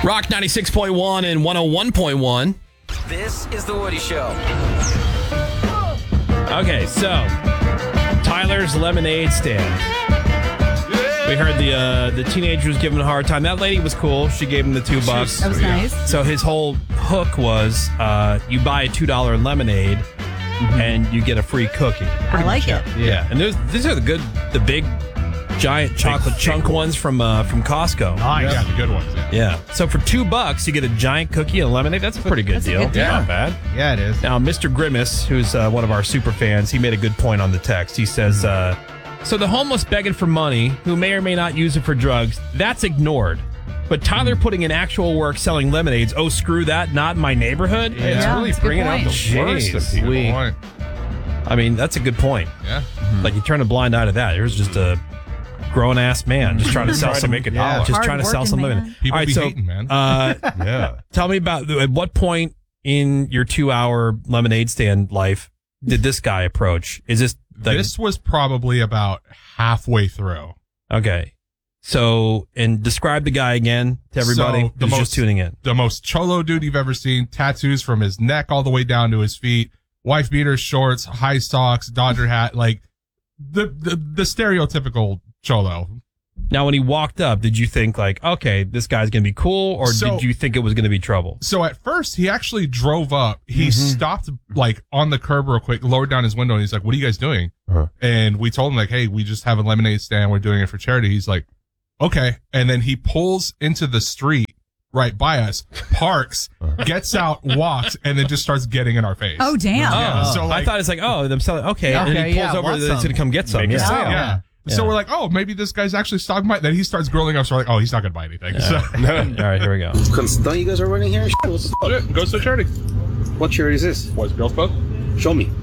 Rock 96.1 and 101.1. This is The Woody Show. Okay, so Tyler's lemonade stand. We heard the teenager was giving him a hard time. That lady was cool. She gave him the $2. That was nice. So his whole hook was you buy a $2 lemonade and you get a free cookie. I like it. Yeah, and these are the big, giant chocolate chunk ones from Costco. Nice. Yeah, the good ones. Yeah. So for $2, you get a giant cookie and a lemonade. That's a pretty good deal. Not bad. Yeah, it is. Now, Mr. Grimace, who's one of our super fans, he made a good point on the text. He says, so the homeless begging for money, who may or may not use it for drugs, that's ignored. But Tyler putting in actual work selling lemonades, oh, screw that, not in my neighborhood? Yeah, it's really bringing out the worst of people. I mean, that's a good point. Yeah. Like, you turn a blind eye to that. There's just a grown-ass man just trying to sell some... make a dollar. Just trying to sell some Hard-working lemonade. People All right, be so, hating, man. yeah. Tell me about, at what point in your 2-hour lemonade stand life did this guy approach? Is this... This was probably about halfway through. Okay. So, and describe the guy again to everybody who's just tuning in. The most cholo dude you've ever seen. Tattoos from his neck all the way down to his feet. Wife beater, shorts, high socks, Dodger hat. Like, the stereotypical cholo. Now, when he walked up, did you think like, okay, this guy's going to be cool? Or did you think it was going to be trouble? So at first, he actually drove up. He stopped like on the curb real quick, lowered down his window, and he's like, what are you guys doing? And we told him like, hey, we just have a lemonade stand. We're doing it for charity. He's like, okay. And then he pulls into the street right by us, parks, gets out, walks, and then just starts getting in our face. Oh, damn. Yeah, so like, I thought it's like, oh, them selling. Okay. And then he pulls over, he's going to come get some. Yeah. So we're like, oh, maybe this guy's actually stopping by. Then he starts grilling us. So we're like, oh, he's not going to buy anything. So. All right, here we go. Don't you guys are running here? What's Goes to charity. What charity is this? What's Girls Club? Show me.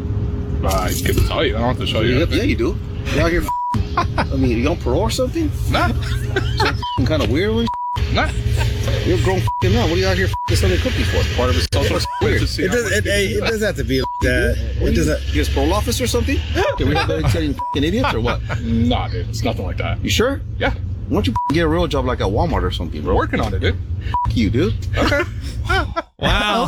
I can tell you. I don't have to show you. Yeah, you do. You out here? I mean, you on parole or something? Nah. Some kind of weird one? Nah. You're a grown man. What are you out here selling cookies for? Part of his social weird. It doesn't have to be like that. It doesn't. You guys parole office or something? Can we have vegetarian idiots or what? Nah, dude. It's nothing like that. You sure? Yeah. Why don't you get a real job like at Walmart or something, bro? We're working on it, dude. You, dude. Okay. Wow.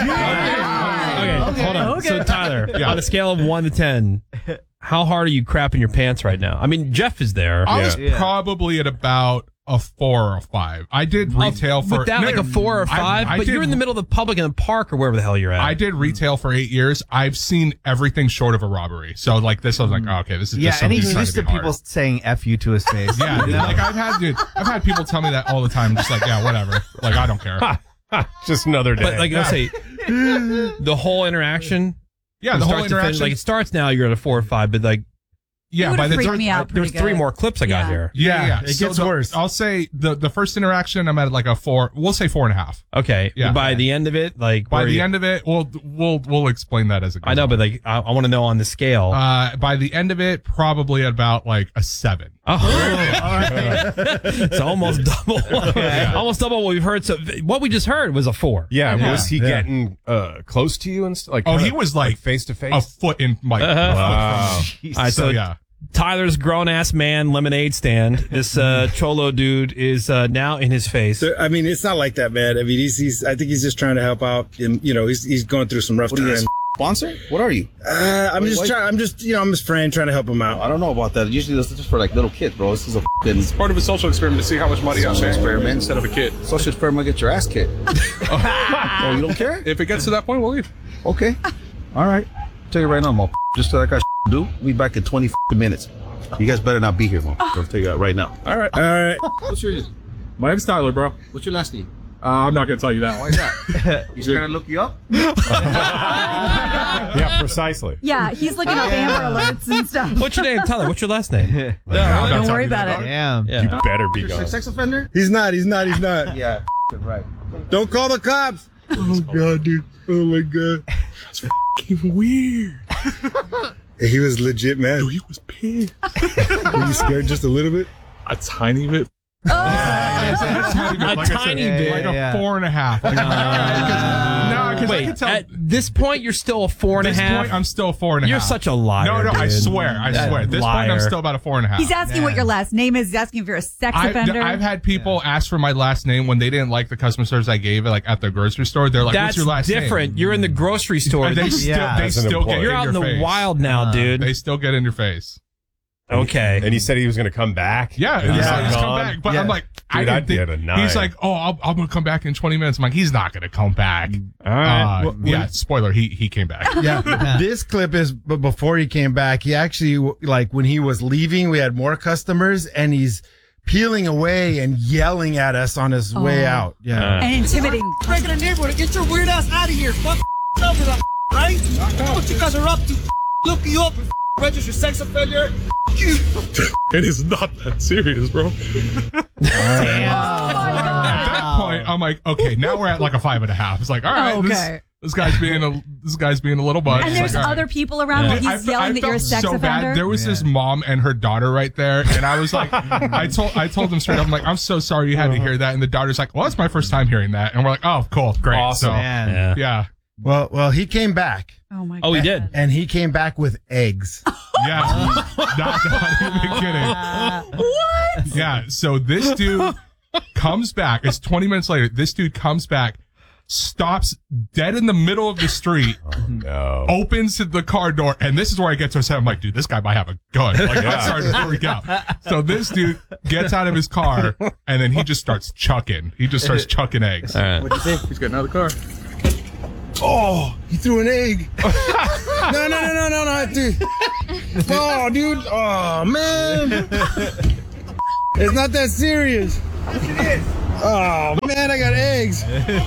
Okay, hold on. So, Tyler, on a scale of 1 to 10, how hard are you crapping your pants right now? I mean, Jeff is there. I was probably at about a 4 or a 5. I did retail for... With that, like a 4 or 5? But you're in the middle of the public in the park or wherever the hell you're at. I did retail for 8 years. I've seen everything short of a robbery. So, like, this, I was like, oh, okay, this is just and something he's used to people hard. saying F you to his face. Yeah, dude, like, I've had people tell me that all the time. Just like, yeah, whatever. Like, I don't care. Just another day. But, like, let's say, the whole interaction... Yeah, the whole interaction. Like, it starts now, you're at a 4 or 5, but, like... Yeah, by the freaked me out there's 3 more clips I got here. Yeah. It gets worse. I'll say the first interaction, I'm at like a 4. We'll say 4.5. Okay. Yeah. By the end of it, like by the end of it, we'll explain that as it goes. I know, but like I want to know on the scale. By the end of it, probably at about like a 7. Oh, all right. It's almost double. Almost double what we've heard. So what we just heard was a 4. Yeah. Was he getting close to you and like? Oh, he was like face to face, a foot in my. Wow. All right, so yeah. Tyler's grown-ass man lemonade stand. This cholo dude is now in his face. I mean, it's not like that, man. I mean, I think he's just trying to help out. And, you know, he's going through some rough times. Sponsor? What are you? I'm just his friend trying to help him out. I don't know about that. Usually this is just for like little kids, bro. This is a It's part of a social experiment to see how much money I'll make experiment instead of a kid. social experiment. Get your ass kicked. Oh, you don't care? If it gets to that point, we'll leave. Okay. All right. Tell you right now, mo. Just so that guy do. We'll be back in 20 minutes. You guys better not be here, mo. I'll tell you that right now. All right. What's your name? My name's Tyler, bro. What's your last name? I'm not gonna tell you that. Why is that? He's trying to look you up? Yeah, precisely. Yeah, he's looking up Amber Alerts and stuff. What's your name, Tyler? What's your last name? Don't worry about it. Damn. Yeah. You better be You're a gone. sex offender? He's not. Yeah, right. Don't call the cops. Oh, God, dude. Oh, my God. That's fucking weird. He was legit, man. Dude, he was pissed. Were you scared just a little bit? A tiny bit. Oh. tiny bit. A Like I tiny said, bit. like a Yeah. 4.5. Like, because I Wait, can tell. at this point, you're still a 4.5. This point, I'm still 4.5. You're such a liar. No, I dude. swear. I That swear. At this point, I'm liar. still about a 4.5. He's asking what your last name is. He's asking if you're a sex offender. I've had people ask for my last name when they didn't like the customer service I gave, like at the grocery store. They're like, That's "What's your last different. name?" You're in the grocery store. And they still, Yeah. they As an still employee. get You're in out your in the face. wild now, dude. They still get in your face. Okay. And he said he was going to come back. Yeah, And he's he's like, "Just come gone. back." But Yeah. I'm like, I Dude, didn't I'd be think- at a 9. He's like, "Oh, I'm gonna come back in 20 minutes." I'm like, "He's not gonna come back." All right. Yeah, spoiler, he came back. Yeah, this clip is before he came back. He actually, like, when he was leaving, we had more customers, and he's peeling away and yelling at us on his way out. Yeah. and intimidating. Breaking the neighborhood. Get your weird ass out of here. Fuck up with that, right? What you guys are up to? Look you up. Register sex offender. You. It is not that serious, bro. At that point, I'm like, okay, now we're at like a 5.5. It's like, all right, Okay. this guy's being a little butt. And It's there's like, all right. other people around that he's yelling that you're a felt sex so offender. bad. There was this mom and her daughter right there, and I was like, I told them straight up, I'm like, I'm so sorry you had to hear that. And the daughter's like, well, it's my first time hearing that. And we're like, oh, cool, great, Awesome. So, Man. yeah, Well, he came back, Oh my god. Oh, he did. and he came back with eggs. yeah, not even kidding. What? Yeah, so this dude comes back. It's 20 minutes later. This dude comes back, stops dead in the middle of the street, No. opens the car door, and this is where I get to upset. I'm like, dude, this guy might have a gun. Like, I'm starting to freak out. So this dude gets out of his car, and then he just starts chucking. He just starts chucking eggs. What'd you think? He's got another car. Oh, he threw an egg. No, dude. Oh, dude. Oh, man. It's not that serious. Oh, man, I got eggs.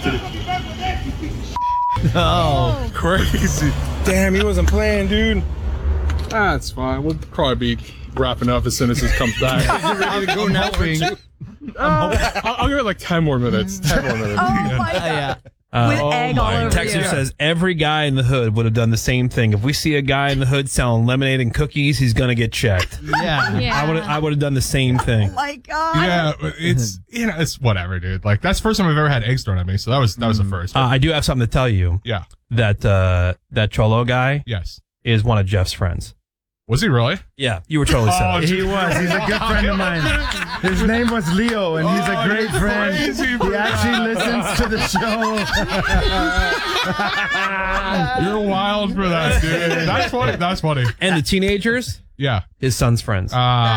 Oh. Crazy. Damn, he wasn't playing, dude. Ah, it's fine. We'll probably be wrapping up as soon as this comes back. You ready to go now? I'll give it like 10 more minutes. 10 more minutes. Oh my god. Yeah. With egg all over Texter you. says every guy in the hood would have done the same thing. If we see a guy in the hood selling lemonade and cookies, he's gonna get checked. Yeah. I would have done the same thing. Oh my god. Yeah, but it's it's whatever, dude. Like that's the first time I've ever had eggs thrown at me, so that was the first. I do have something to tell you. Yeah. That Cholo guy Yes. is one of Jeff's friends. Was he really? Yeah, you were totally set up. He was. He's a good friend of mine. His name was Leo, and he's a great friend. crazy, bro. He actually listens to the show. You're wild for that, dude. That's funny. That's funny. And the teenagers, Yeah. his son's friends.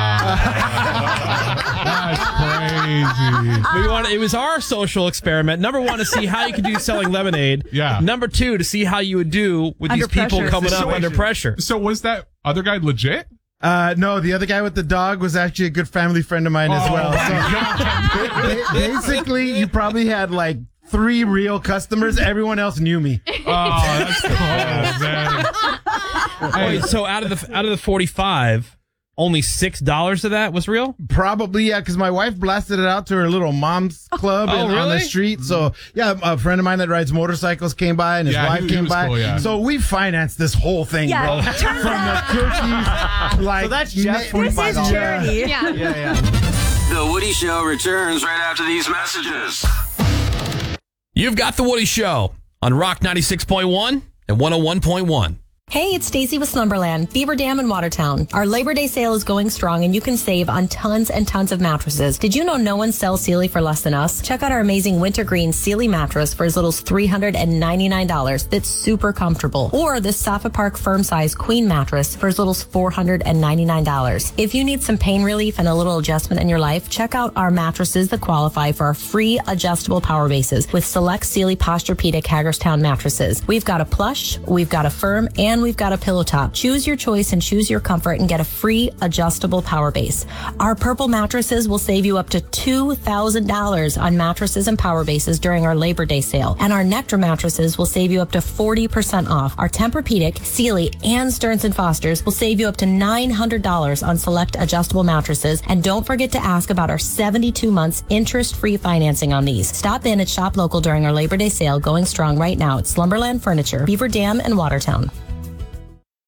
That's crazy. It was our social experiment. Number one, to see how you could do selling lemonade. Yeah. Number two, to see how you would do with Under these people pressure. coming up Situation. under pressure. So was that other guy legit? No, the other guy with the dog was actually a good family friend of mine as well. So basically, you probably had like 3 real customers. Everyone else knew me. Oh, that's cool, man. Wait, so out of the 45, only $6 of that was real? Probably, yeah, because my wife blasted it out to her little mom's club Oh, on the really? street. So, yeah, a friend of mine that rides motorcycles came by and his Yeah, wife he came was by. cool, yeah. So we financed this whole thing, Yeah, bro. turns From the cookies, like So that's Jeff This is $45. charity. Yeah. The Woody Show returns right after these messages. You've got The Woody Show on Rock 96.1 and 101.1. Hey, it's Stacy with Slumberland, Beaver Dam in Watertown. Our Labor Day sale is going strong and you can save on tons and tons of mattresses. Did you know no one sells Sealy for less than us? Check out our amazing wintergreen Sealy mattress for as little as $399. That's super comfortable. Or this Safa Park firm size queen mattress for as little as $499. If you need some pain relief and a little adjustment in your life, check out our mattresses that qualify for our free adjustable power bases with select Sealy Posturepedic Hagerstown mattresses. We've got a plush, we've got a firm, and we've got a pillow top. Choose your choice and choose your comfort and get a free adjustable power base. Our purple mattresses will save you up to $2,000 on mattresses and power bases during our Labor Day sale. And our Nectar mattresses will save you up to 40% off. Our Tempur-Pedic, Sealy, and Stearns & Foster's will save you up to $900 on select adjustable mattresses. And don't forget to ask about our 72 months interest-free financing on these. Stop in at Shop Local during our Labor Day sale going strong right now at Slumberland Furniture, Beaver Dam, and Watertown.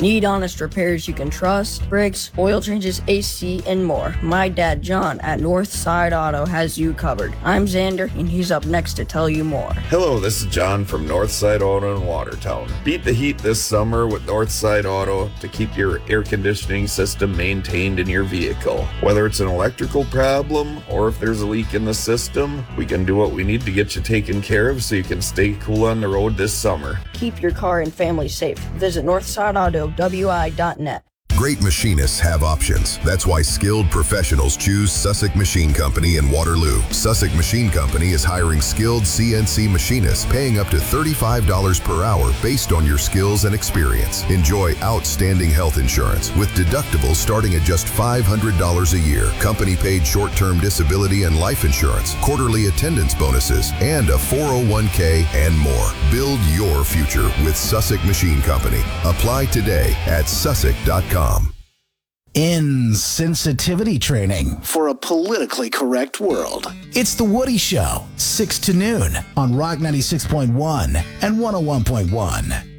Need honest repairs you can trust? Brakes, oil changes, AC, and more. My dad, John, at Northside Auto has you covered. I'm Xander, and he's up next to tell you more. Hello, this is John from Northside Auto in Watertown. Beat the heat this summer with Northside Auto to keep your air conditioning system maintained in your vehicle. Whether it's an electrical problem or if there's a leak in the system, we can do what we need to get you taken care of so you can stay cool on the road this summer. Keep your car and family safe. Visit NorthsideAutoWI.net. Great machinists have options. That's why skilled professionals choose Sussex Machine Company in Waterloo. Sussex Machine Company is hiring skilled CNC machinists, paying up to $35 per hour based on your skills and experience. Enjoy outstanding health insurance with deductibles starting at just $500 a year, company-paid short-term disability and life insurance, quarterly attendance bonuses, and a 401k and more. Build your future with Sussex Machine Company. Apply today at sussex.com. Insensitivity training for a politically correct world. It's The Woody Show, 6 to noon on Rock 96.1 and 101.1.